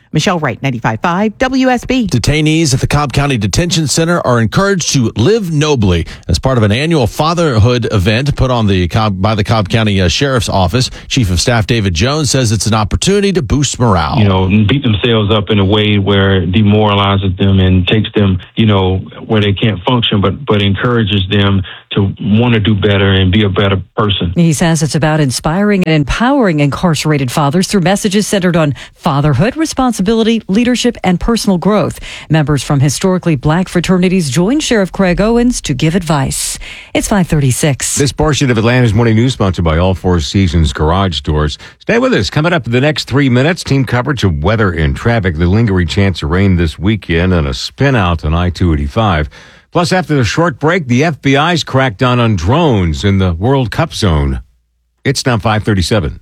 Michelle Wright, ninety-five point five W S B. Detainees at the Cobb County Detention Center are encouraged to live nobly as part of an annual fatherhood event put on the Cobb, by the Cobb County uh, Sheriff's Office. Chief of Staff David Jones says it's an opportunity to boost morale. You know, beat themselves up in a way where it demoralizes them and takes them, you know, where they can't function, but, but encourages them to want to do better and be a better person. He says it's about inspiring and empowering incarcerated fathers through messages centered on fatherhood, responsibility, leadership, and personal growth. Members from historically black fraternities joined Sheriff Craig Owens to give advice. It's five thirty-six. This portion of Atlanta's Morning News sponsored by All Four Seasons Garage Doors. Stay with us. Coming up in the next three minutes, team coverage of weather and traffic. The lingering chance of rain this weekend and a spin out on I two eighty-five. Plus, after the short break, the F B I's crackdown on drones in the World Cup zone. It's now five thirty-seven.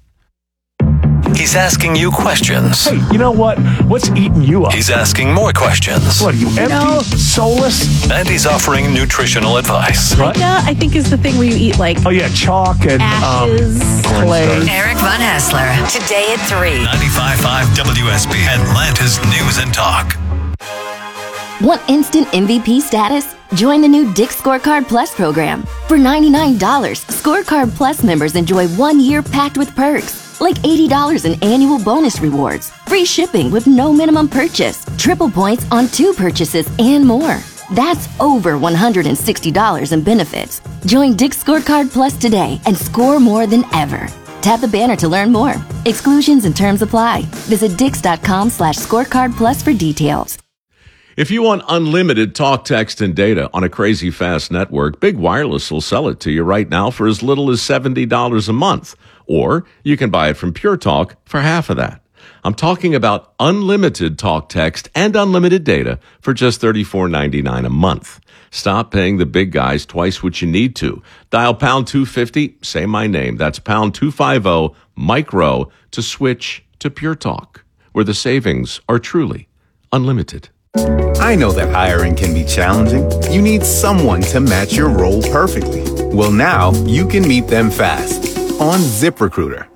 He's asking you questions. Hey, you know what? What's eating you up? He's asking more questions. What are you, empty, know, soulless? And he's offering nutritional advice. What? Yeah, I think is the thing where you eat like oh yeah, chalk and ashes, um, clay. Eric Von Hassler, today at three. ninety-five point five W S B, Atlanta's News and Talk. Want instant M V P status? Join the new Dick's Scorecard Plus program. For ninety-nine dollars, Scorecard Plus members enjoy one year packed with perks, like eighty dollars in annual bonus rewards, free shipping with no minimum purchase, triple points on two purchases, and more. That's over one hundred sixty dollars in benefits. Join Dick's Scorecard Plus today and score more than ever. Tap the banner to learn more. Exclusions and terms apply. Visit dix.com slash scorecard plus for details. If you want unlimited talk, text, and data on a crazy fast network, Big Wireless will sell it to you right now for as little as seventy dollars a month. Or you can buy it from Pure Talk for half of that. I'm talking about unlimited talk, text, and unlimited data for just thirty-four ninety-nine a month. Stop paying the big guys twice what you need to. Dial pound two fifty, say my name. That's pound two fifty, micro, to switch to Pure Talk, where the savings are truly unlimited. I know that hiring can be challenging. You need someone to match your role perfectly. Well, now you can meet them fast on ZipRecruiter.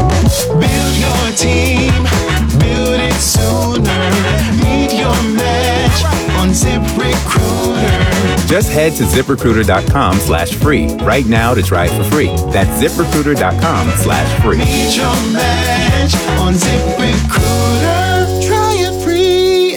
Build your team, build it sooner. Meet your match on ZipRecruiter. Just head to ZipRecruiter.com slash free right now to try it for free. That's ZipRecruiter.com slash free. Meet your match on ZipRecruiter. Try it free.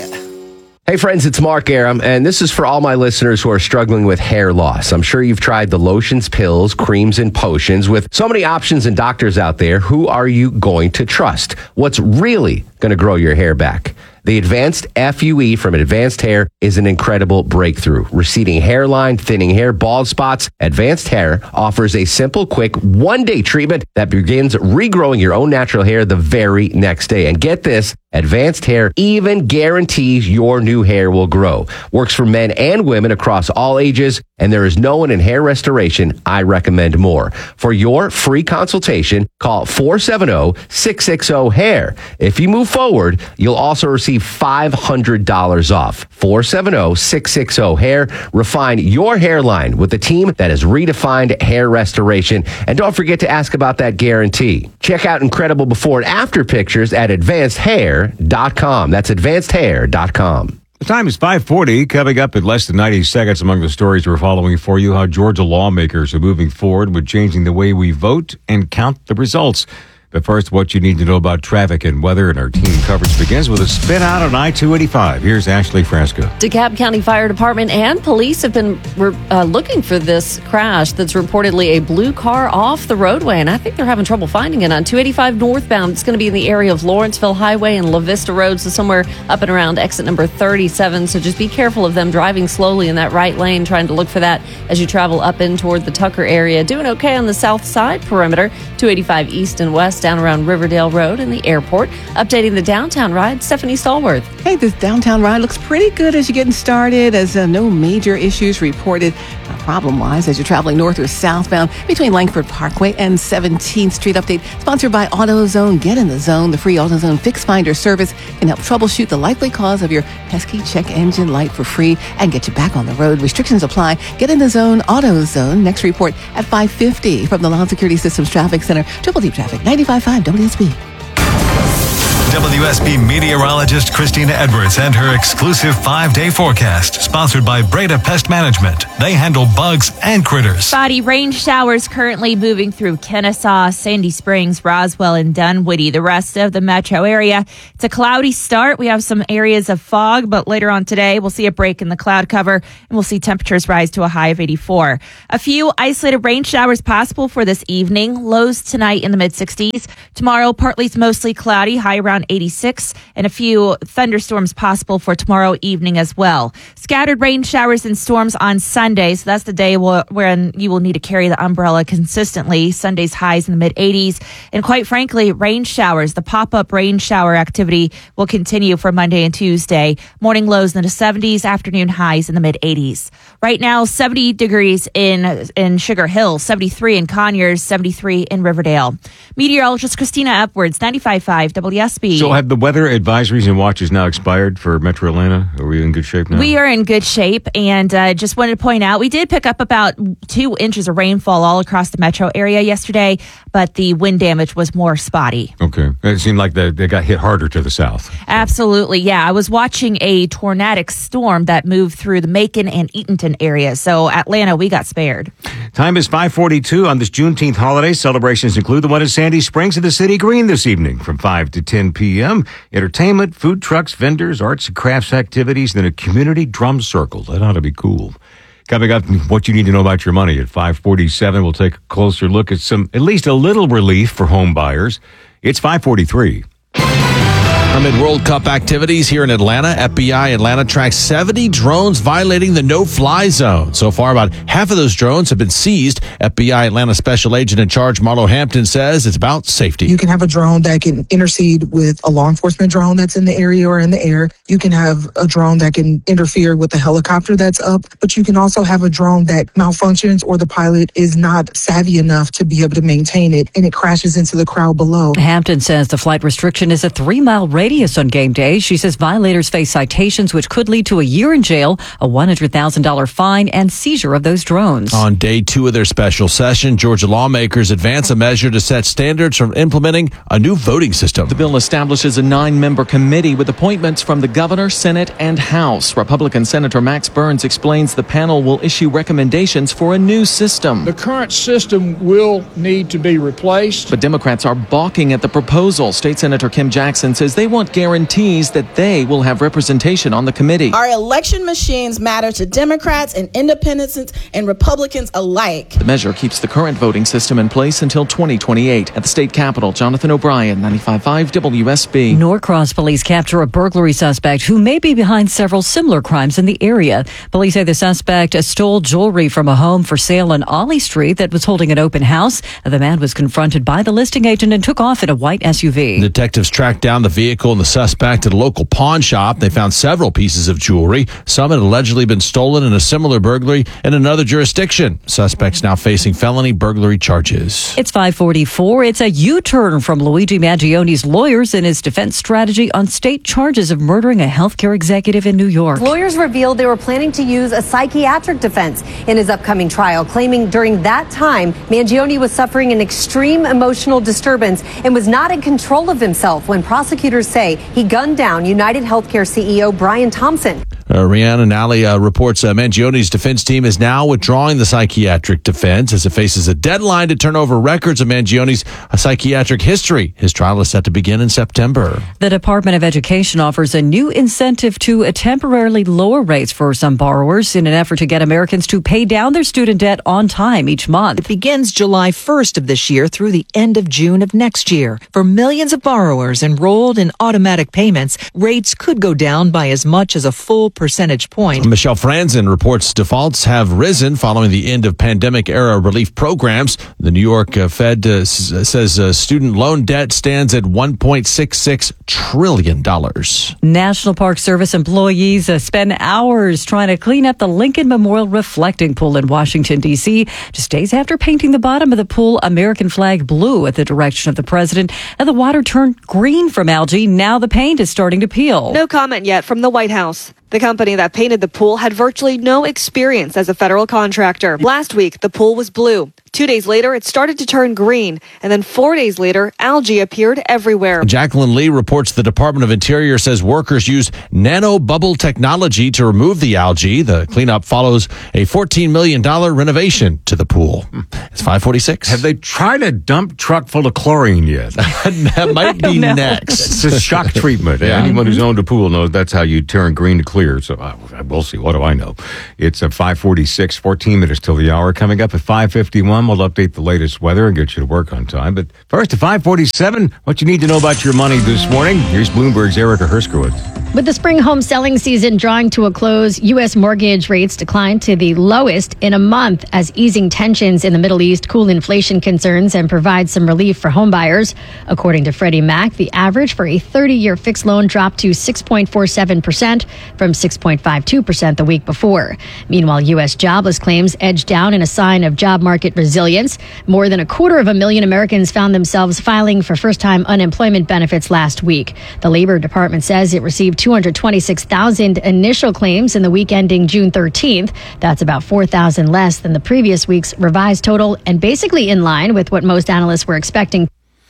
Hey friends, it's Mark Aram, and this is for all my listeners who are struggling with hair loss. I'm sure you've tried the lotions, pills, creams, and potions. With so many options and doctors out there, who are you going to trust? What's really going to grow your hair back? The Advanced F U E from Advanced Hair is an incredible breakthrough. Receding hairline, thinning hair, bald spots, Advanced Hair offers a simple, quick, one-day treatment that begins regrowing your own natural hair the very next day. And get this, Advanced Hair even guarantees your new hair will grow. Works for men and women across all ages, and there is no one in hair restoration I recommend more. For your free consultation, call four seven zero, six six zero, hair. If you move forward, you'll also receive five hundred dollars off. four seven zero, six six zero, hair. Refine your hairline with a team that has redefined hair restoration. And don't forget to ask about that guarantee. Check out incredible before and after pictures at advanced hair dot com. That's advanced hair dot com. The time is five forty. Coming up in less than ninety seconds, among the stories we're following for you, how Georgia lawmakers are moving forward with changing the way we vote and count the results. But first, what you need to know about traffic and weather, and our team coverage begins with a spin out on I two eighty-five. Here's Ashley Frasco. DeKalb County Fire Department and police have been uh, looking for this crash that's reportedly a blue car off the roadway, and I think they're having trouble finding it on two eighty-five northbound. It's going to be in the area of Lawrenceville Highway and La Vista Road, so somewhere up and around exit number thirty-seven. So just be careful of them driving slowly in that right lane, trying to look for that as you travel up in toward the Tucker area. Doing okay on the south side perimeter, two eighty-five east and west, down around Riverdale Road and the airport. Updating the downtown ride, Stephanie Stallworth. Hey, this downtown ride looks pretty good as you're getting started, as uh, no major issues reported uh, problem-wise as you're traveling north or southbound between Langford Parkway and seventeenth Street. Update sponsored by AutoZone. Get in the zone. The free AutoZone Fix Finder service can help troubleshoot the likely cause of your pesky check engine light for free and get you back on the road. Restrictions apply. Get in the zone. AutoZone. Next report at five fifty from the Lawn Security Systems Traffic Center. Triple Deep Traffic, ninety-five point five W S B. W S B meteorologist Christina Edwards and her exclusive five-day forecast, sponsored by Breda Pest Management. They handle bugs and critters. Spotty rain showers currently moving through Kennesaw, Sandy Springs, Roswell, and Dunwoody. The rest of the metro area, it's a cloudy start. We have some areas of fog, but later on today, we'll see a break in the cloud cover, and we'll see temperatures rise to a high of eighty-four. A few isolated rain showers possible for this evening. Lows tonight in the mid-sixties. Tomorrow, partly to mostly cloudy, high around eighty-six, and a few thunderstorms possible for tomorrow evening as well. Scattered rain showers and storms on Sunday, so that's the day when you will need to carry the umbrella consistently. Sunday's highs in the mid-eighties, and quite frankly, rain showers, the pop-up rain shower activity will continue for Monday and Tuesday. Morning lows in the seventies, afternoon highs in the mid-eighties. Right now, seventy degrees in, in Sugar Hill, seventy-three in Conyers, seventy-three in Riverdale. Meteorologist Christina Edwards, ninety-five point five W S B. So have the weather advisories and watches now expired for Metro Atlanta? Are we in good shape now? We are in good shape, and uh, just wanted to point out, we did pick up about two inches of rainfall all across the metro area yesterday, but the wind damage was more spotty. Okay. It seemed like the, they got hit harder to the south. Absolutely, yeah. I was watching a tornadic storm that moved through the Macon and Eatonton area, so Atlanta, we got spared. Time is five forty-two on this Juneteenth holiday. Celebrations include the one in Sandy Springs at the City Green this evening from five to ten p.m. Entertainment, food trucks, vendors, arts and crafts activities, then a community drum circle. That ought to be cool. Coming up, what you need to know about your money at five forty-seven. We'll take a closer look at some, at least a little relief for home buyers. It's five forty-three. Amid World Cup activities here in Atlanta, F B I Atlanta tracks seventy drones violating the no-fly zone. So far, about half of those drones have been seized. F B I Atlanta Special Agent in Charge Marlo Hampton says it's about safety. You can have a drone that can intercede with a law enforcement drone that's in the area or in the air. You can have a drone that can interfere with a helicopter that's up, but you can also have a drone that malfunctions or the pilot is not savvy enough to be able to maintain it, and it crashes into the crowd below. Hampton says the flight restriction is a three-mile radius on game day. She says violators face citations which could lead to a year in jail, a one hundred thousand dollars fine, and seizure of those drones. On day two of their special session, Georgia lawmakers advance a measure to set standards for implementing a new voting system. The bill establishes a nine-member committee with appointments from the governor, Senate, and House. Republican Senator Max Burns explains the panel will issue recommendations for a new system. The current system will need to be replaced. But Democrats are balking at the proposal. State Senator Kim Jackson says they want guarantees that they will have representation on the committee. Our election machines matter to Democrats and independents and Republicans alike. The measure keeps the current voting system in place until twenty twenty-eight. At the state capitol, Jonathan O'Brien, ninety-five point five W S B. Norcross police capture a burglary suspect who may be behind several similar crimes in the area. Police say the suspect stole jewelry from a home for sale on Ollie Street that was holding an open house. The man was confronted by the listing agent and took off in a white S U V. Detectives tracked down the vehicle and the suspect at a local pawn shop. They found several pieces of jewelry. Some had allegedly been stolen in a similar burglary in another jurisdiction. Suspects now facing felony burglary charges. It's five forty-four. It's a U-turn from Luigi Mangioni's lawyers in his defense strategy on state charges of murdering a healthcare executive in New York. Lawyers revealed they were planning to use a psychiatric defense in his upcoming trial, claiming during that time Mangione was suffering an extreme emotional disturbance and was not in control of himself when prosecutors say he gunned down United Healthcare C E O Brian Thompson. Uh, Rhiannon Alley uh, reports uh, Mangione's defense team is now withdrawing the psychiatric defense as it faces a deadline to turn over records of Mangione's uh, psychiatric history. His trial is set to begin in September. The Department of Education offers a new incentive to uh, temporarily lower rates for some borrowers in an effort to get Americans to pay down their student debt on time each month. It begins July first of this year through the end of June of next year. For millions of borrowers enrolled in automatic payments, rates could go down by as much as a full percentage point. Michelle Franzen reports defaults have risen following the end of pandemic-era relief programs. The New York uh, Fed uh, s- says uh, student loan debt stands at one point six six trillion dollars. National Park Service employees uh, spend hours trying to clean up the Lincoln Memorial reflecting pool in Washington, D C, just days after painting the bottom of the pool American flag blue at the direction of the president. And the water turned green from algae. Now the paint is starting to peel. No comment yet from the White House. The company that painted the pool had virtually no experience as a federal contractor. Last week, the pool was blue. Two days later, it started to turn green, and then four days later, algae appeared everywhere. Jacqueline Lee reports the Department of Interior says workers use nano bubble technology to remove the algae. The cleanup follows a fourteen million dollars renovation to the pool. It's five forty-six. Have they tried a dump truck full of chlorine yet? That might be next. It's a shock treatment. Yeah. Anyone who's owned a pool knows that's how you turn green to clear. So uh, we'll see. What do I know? It's a five forty-six, fourteen minutes till the hour. Coming up at five fifty-one, we'll update the latest weather and get you to work on time. But first, at five forty-seven, what you need to know about your money this morning. Here's Bloomberg's Erica Herskowitz. With the spring home selling season drawing to a close, U S mortgage rates declined to the lowest in a month as easing tensions in the Middle East cool inflation concerns and provide some relief for homebuyers. According to Freddie Mac, the average for a thirty-year fixed loan dropped to six point four seven percent from six point five two percent the week before. Meanwhile, U S jobless claims edged down in a sign of job market resilience. More than a quarter of a million Americans found themselves filing for first-time unemployment benefits last week. The Labor Department says it received two hundred twenty-six thousand initial claims in the week ending June thirteenth. That's about four thousand less than the previous week's revised total and basically in line with what most analysts were expecting.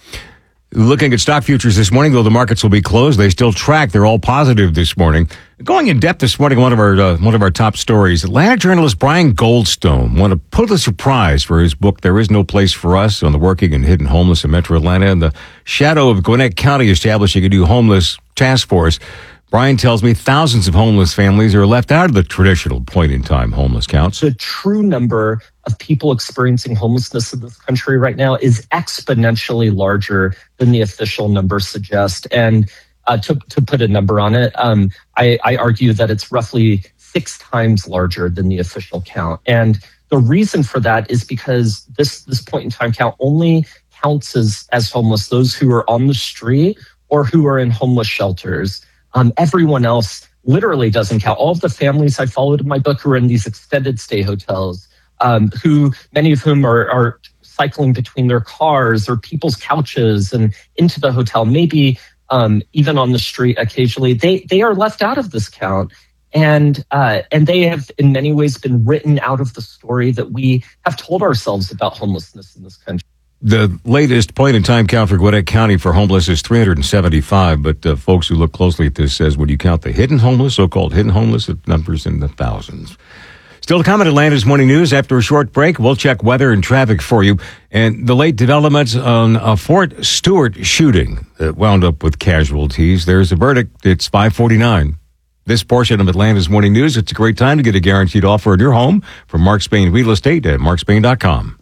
Looking at stock futures this morning, though the markets will be closed, they still track. They're all positive this morning. Going in depth this morning, one of our uh, one of our top stories. Atlanta journalist Brian Goldstone won a Pulitzer Prize for his book "There Is No Place for Us" on the working and hidden homeless in Metro Atlanta in the shadow of Gwinnett County establishing a new homeless task force. Brian tells me thousands of homeless families are left out of the traditional point-in-time homeless counts. The true number of people experiencing homelessness in this country right now is exponentially larger than the official numbers suggest. And uh, to, to put a number on it, um, I, I argue that it's roughly six times larger than the official count. And the reason for that is because this, this point-in-time count only counts as, as homeless those who are on the street or who are in homeless shelters. Um, everyone else literally doesn't count. All of the families I followed in my book who are in these extended stay hotels, um, who many of whom are, are cycling between their cars or people's couches and into the hotel, maybe um, even on the street occasionally, they they are left out of this count. And uh, and they have in many ways been written out of the story that we have told ourselves about homelessness in this country. The latest point-in-time count for Gwinnett County for homeless is three hundred seventy-five, but uh, folks who look closely at this says when you count the hidden homeless, so-called hidden homeless, it numbers in the thousands. Still to come at Atlanta's Morning News. After a short break, we'll check weather and traffic for you. And the late developments on a Fort Stewart shooting that wound up with casualties. There's a verdict. It's five forty-nine. This portion of Atlanta's Morning News, it's a great time to get a guaranteed offer on your home from Mark Spain Real Estate at mark spain dot com.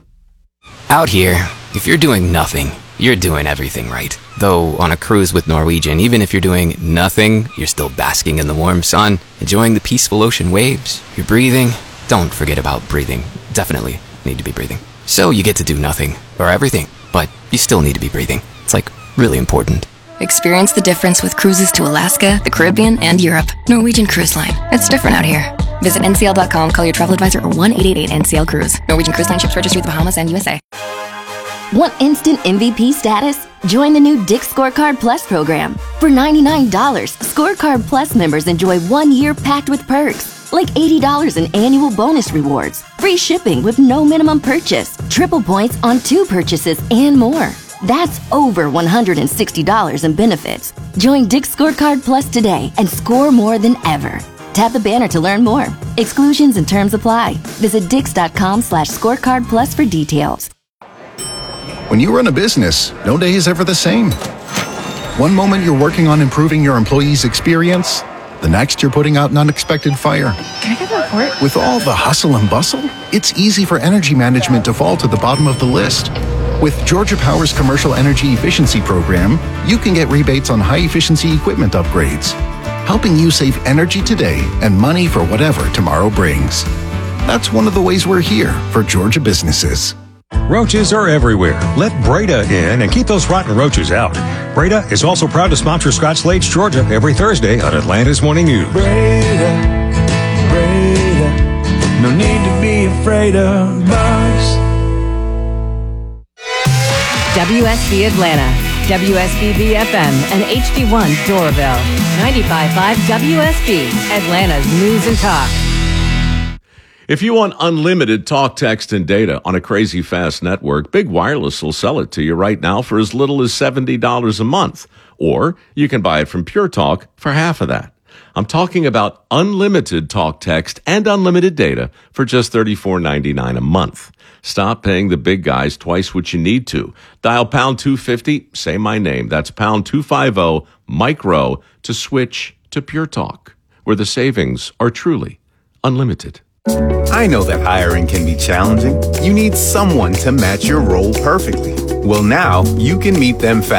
Out here, if you're doing nothing, you're doing everything right. Though on a cruise with Norwegian, even if you're doing nothing, you're still basking in the warm sun, enjoying the peaceful ocean waves. You're breathing. Don't forget about breathing. Definitely need to be breathing. So you get to do nothing, or everything, but you still need to be breathing. It's like really important. Experience the difference with cruises to Alaska, the Caribbean, and Europe. Norwegian Cruise Line. It's different out here. Visit N C L dot com, call your travel advisor, or one eight eight eight N C L Cruise. Norwegian Cruise Line ships registry the Bahamas and U S A. Want instant M V P status? Join the new Dick's Scorecard Plus program. For ninety-nine dollars, Scorecard Plus members enjoy one year packed with perks, like eighty dollars in annual bonus rewards, free shipping with no minimum purchase, triple points on two purchases, and more. That's over one hundred sixty dollars in benefits. Join Dick's Scorecard Plus today and score more than ever. Tap the banner to learn more. Exclusions and terms apply. Visit dix dot com slash scorecard plus for details. When you run a business, no day is ever the same. One moment you're working on improving your employees' experience, the next you're putting out an unexpected fire. Can I get the report? With all the hustle and bustle, it's easy for energy management to fall to the bottom of the list. With Georgia Power's Commercial Energy Efficiency Program, you can get rebates on high-efficiency equipment upgrades, helping you save energy today and money for whatever tomorrow brings. That's one of the ways we're here for Georgia businesses. Roaches are everywhere. Let Breda in and keep those rotten roaches out. Breda is also proud to sponsor Scotch Lakes, Georgia, every Thursday on Atlanta's Morning News. Breda, Breda, no need to be afraid of bugs. W S B Atlanta, W S B B F M, and H D one Doraville. ninety-five point five W S B, Atlanta's News and Talk. If you want unlimited talk, text, and data on a crazy fast network, Big Wireless will sell it to you right now for as little as seventy dollars a month. Or you can buy it from Pure Talk for half of that. I'm talking about unlimited talk, text, and unlimited data for just thirty-four ninety-nine a month. Stop paying the big guys twice what you need to. Dial pound two fifty, say my name. That's pound two fifty, micro, to switch to Pure Talk, where the savings are truly unlimited. I know that hiring can be challenging. You need someone to match your role perfectly. Well, now you can meet them fast.